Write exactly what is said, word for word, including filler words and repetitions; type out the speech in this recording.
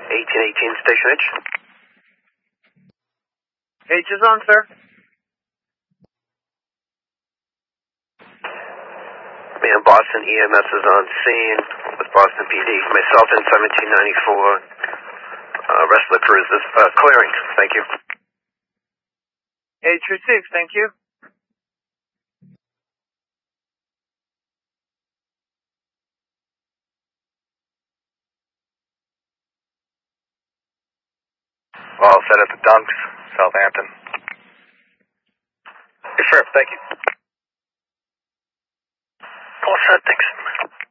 eighteen eighteen, Station H. H is on, sir. And Boston E M S is on scene with Boston P D. Myself in seventeen ninety-four. Uh, rest of the crew is this, uh, clearing. Thank you. H received, thank you. All set at the Dunks, Southampton. Yes, sir. Thank you. All set, thanks.